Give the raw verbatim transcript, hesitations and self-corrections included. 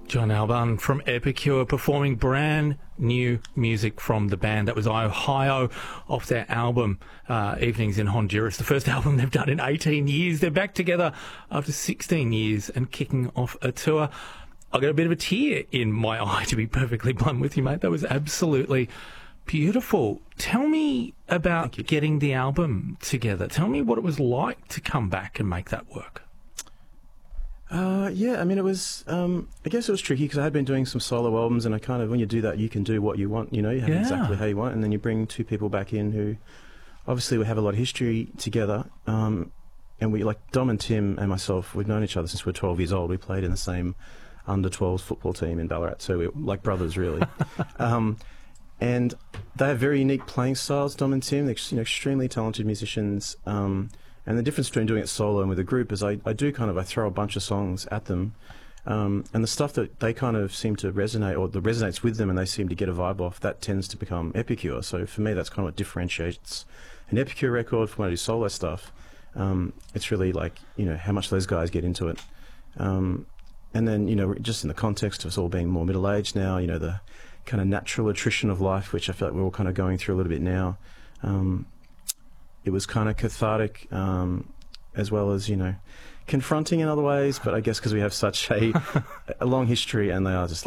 John Albarn from Epicure performing brand new music from the band. That was Ohio off their album uh, Evenings in Honduras, the first album they've done in eighteen years. They're back together after sixteen years and kicking off a tour. I got a bit of a tear in my eye, to be perfectly blunt with you, mate. That was absolutely beautiful. Tell me about getting the album together. Tell me what it was like to come back and make that work. Uh, yeah, I mean, it was, um, I guess it was tricky because I had been doing some solo albums, and I kind of, when you do that, you can do what you want, you know, you have Yeah. exactly how you want, and then you bring two people back in who obviously we have a lot of history together, um, and we, like Dom and Tim and myself, we've known each other since we were twelve years old. We played in the same under twelves football team in Ballarat, so we're like brothers, really. um, and they have very unique playing styles, Dom and Tim. They're, you know, extremely talented musicians, um, and the difference between doing it solo and with a group is I, I do kind of, I throw a bunch of songs at them, um, and the stuff that they kind of seem to resonate, or that resonates with them and they seem to get a vibe off, that tends to become Epicure. So for me, that's kind of what differentiates an Epicure record from when I do solo stuff. Um, it's really like, you know, how much those guys get into it. Um, and then, you know, just in the context of us all being more middle-aged now, you know, the kind of natural attrition of life, which I feel like we're all kind of going through a little bit now. Um, It was kind of cathartic, um, as well as, you know, confronting in other ways. But I guess because we have such a, a long history, and they are just like